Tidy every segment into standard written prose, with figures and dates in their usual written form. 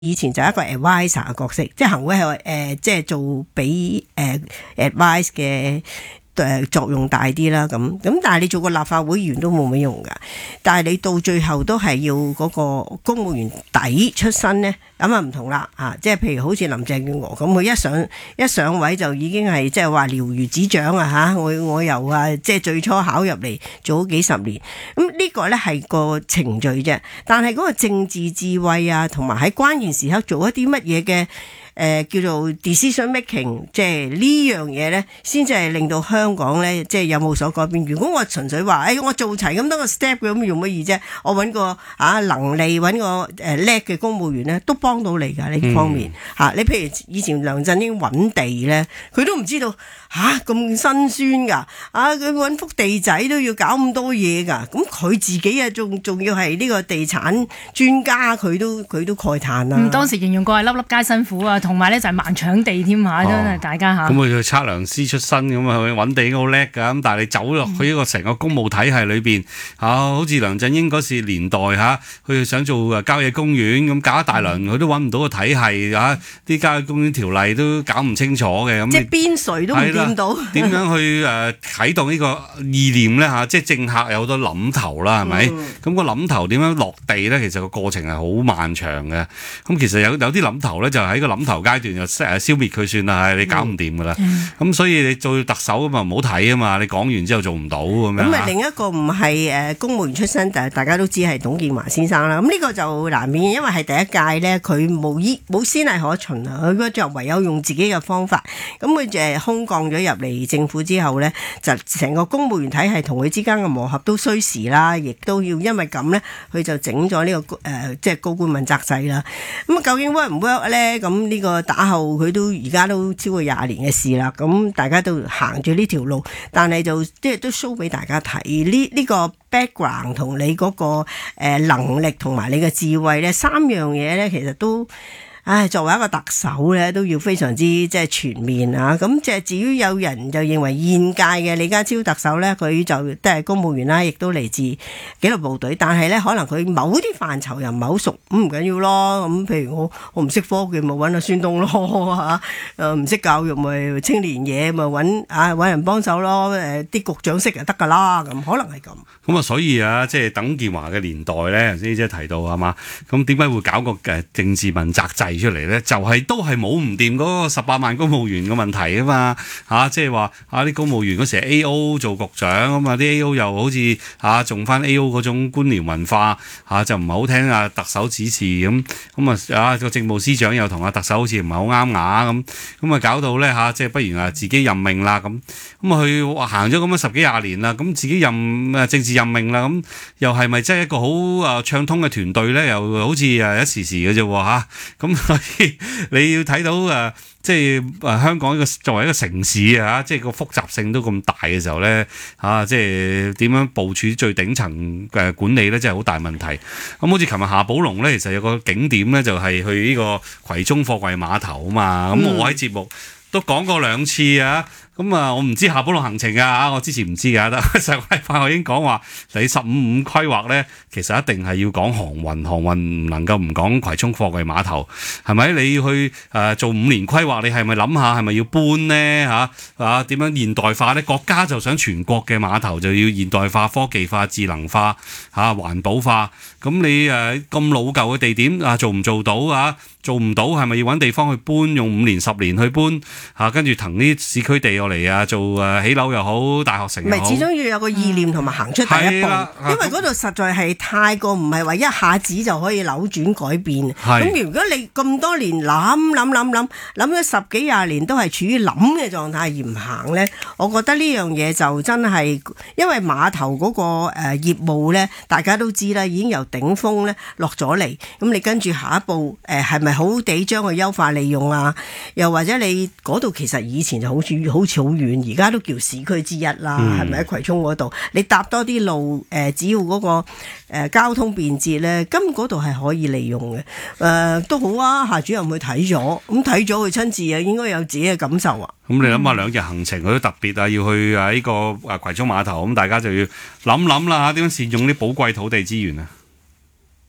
以前就係一個 advisor 嘅角色，即係行會係即係做俾advice 嘅作用大啲啦。咁但係你做個立法會議員都冇乜用㗎。但係你到最後都係要嗰個公務員底出身呢，咁啊唔同啦啊！即係譬如好似林鄭月娥咁，佢一上位就已經係即係話了如指掌啊嚇！我由即係最初考入嚟做咗幾十年，咁呢個呢係個程序啫。但係嗰個政治智慧啊，同埋喺關鍵時刻做一啲乜嘢嘅叫做 decision making， 即係呢樣嘢呢，先至係令到香港呢，即係有冇所改變。如果我純粹話，我做齊咁多個 step 嘅，咁用乜嘢啫？我揾個能力，揾個叻嘅公務員呢，都幫到你㗎呢方面嚇。你譬如以前梁振英揾地呢，佢都唔知道咁辛酸㗎，佢揾幅地仔都要搞咁多嘢㗎。咁佢自己仲要係呢個地產專家，佢都慨嘆啦。 當時形容過係粒粒皆辛苦啊，同埋咧就係盲搶地添嚇，真係大家嚇。 咁佢測量師出身咁啊，佢揾地好叻㗎。咁但係你走落去呢個成個公務體系裏邊好似梁振英嗰時年代佢想做郊野公園咁搞一大輪，佢都揾唔到個體系啲郊野公園條例都搞唔清楚嘅。咁即係邊誰都唔掂到。 點樣去啟動呢個意念咧嚇？即係政客有好多諗頭啦，係咪？咁個諗頭點樣落地咧？其實個過程係好漫長嘅。咁其實有啲諗頭咧，就喺個諗頭階段就消滅佢算啦，你搞唔掂噶啦。咁所以你做特首咁啊唔好睇啊嘛，你講完之後做唔到咁樣。 咁啊另一個唔係公務員出身，但係大家都知係董建華先生啦。咁呢個就難免，因為係第一屆咧，佢冇先例可循啊，佢就唯有用自己嘅方法。咁佢就空降咗入嚟政府之後咧，就成個公務員體系同佢之間嘅磨合都需時啦，亦都要因為咁咧，佢就整咗呢個即係高官問責制啦。咁究竟 work 唔 work 咧？咁呢個打後佢都而家都超過20年嘅事啦。咁大家都行住呢條路，但係就即係都 show 俾大家睇呢個 background 同你嗰個能力同埋你嘅智慧咧，三樣嘢咧，其實都。作為一個特首咧，都要非常之即係全面啊！咁即係至於有人就認為現屆嘅李家超特首咧，佢就都係公務員啦，亦都嚟自紀律部隊，但係咧可能佢某啲範疇又唔係好熟，咁唔緊要咯。咁譬如我唔識科技，咪揾阿孫東咯嚇，唔識教育咪青年嘢咪揾人幫手咯。啲局長識就得㗎啦，咁可能係咁。 咁啊，所以即係董建華嘅年代咧，頭先即係提到係嘛？咁點解會搞個政治問責制出嚟咧？就係都係冇唔掂嗰個18萬公務員嘅問題啊嘛即係話啲公務員嗰時 A.O. 做局長咁啊，啲 A.O. 又好似仲翻 A.O. 嗰種官僚文化就唔係好聽特首指示咁啊個政務司長又同特首好似唔係好啱牙咁啊搞到咧即係不如自己任命啦咁啊佢行咗咁樣10幾20年啦，咁自己政治任命啦，咁又係咪真係一個好暢通嘅團隊咧？又好似一時時嘅啫喎咁所以你要睇到即係香港作為一個城市即係個複雜性都咁大嘅時候咧即係點樣部署最頂層嘅管理咧，真係好大問題。咁好似琴日夏寶龍咧，其實有個景點咧，就係去呢個葵涌貨櫃碼頭啊嘛。咁我喺節目都講過2次咁我唔知夏寶龍行程我之前唔知㗎，上個禮拜我已經講話你15-5規劃咧，其實一定係要講航運唔能夠唔講葵涌貨櫃碼頭，係咪？你要去做5年規劃，你係咪諗下係咪要搬呢？點樣現代化咧？國家就想全國嘅碼頭就要現代化、科技化、智能化、環保化。咁你咁老舊嘅地點做唔做到做唔到係咪要揾地方去搬？用5年10年去搬跟住騰啲市區地落嚟做起樓又好，大學城又好。唔係，始終要有個意念同埋行出第一步，因為嗰度實在係太過唔係話一下子就可以扭轉改變。咁如果你咁多年諗咗10幾20年都係處於諗嘅狀態而唔行呢，我覺得呢樣嘢就真係因為碼頭嗰個業務呢，大家都知啦，已經由頂峰咧落咗嚟。咁你跟住下一步係咪好好地將佢優化利用又或者你嗰度其實以前就好似好遠，而家都叫市區之一啦，係咪喺葵涌嗰度？你搭多啲路只要嗰個交通便捷咧，咁嗰度係可以利用嘅。都好啊，夏主任去睇咗，咁睇咗佢親自應該有自己嘅感受咁你諗下2日行程佢都特別要去呢個葵涌碼頭，咁大家就要諗啦點樣善用啲寶貴土地資源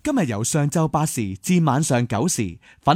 今日由上晝8時至晚上9時。